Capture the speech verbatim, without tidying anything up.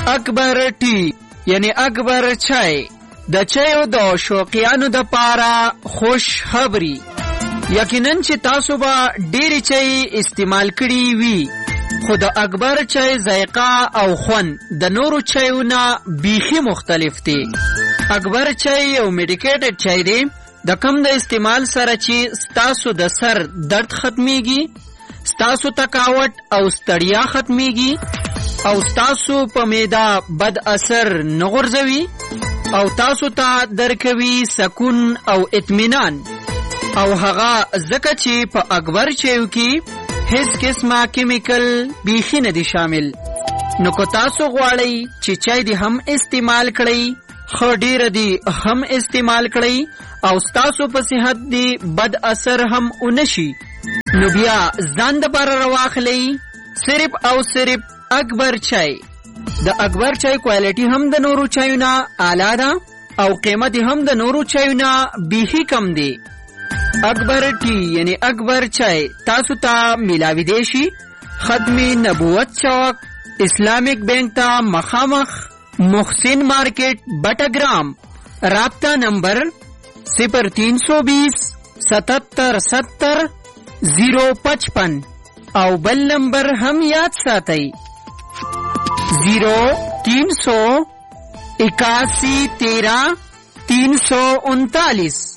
اکبر ټی یعنی اکبر چای د چایو د شوقیانو د پاره خوش خبری. یقینا چې تاسو به ډېری چای استعمال کړي وي، خو د اکبر چای ذایقه او خوند د نورو چایونو بیخي مختلف دی. اکبر چای یو میډیکیټډ چای دی د کم د استعمال سره چې ستاسو د سر درد ختمیږي، ستاسو تکاوت او ستړیا ختمیږي او ستاسو په معده بد اثر نه غورځوي او تاسو ته درکوي سکون او اطمینان. او هغه ځکه چې په اکبر چایو کې هیڅ قسمه کیمیکل بیخي نه دي شامل. نو که تاسو غواړئ چې چای دې هم استعمال کړئ، خو ډیره دی هم استعمال کړئ او ستاسو په صحت دی بد اثر هم اونشي، نو بیا ځان د بار رواخلی صرف او صرف اکبر چای. د اکبر چای کوالټي هم د نورو چایونو اعلی ده او قیمت هم د نورو چایونو بیخي کم دی. اکبر ټی یعنی اکبر چای تاسو ته ملاوي دی شي ختمی نبوت چوک اسلامیک بینک ته مخامخ محسن مارکیٹ بٹاگرام. رابطہ نمبر صفر تین سو بیس ستتر ستر زیرو پچپن او بل نمبر هم یاد ساتئی زیرو تین سو اکاسی تیرہ تین سو انتالیس.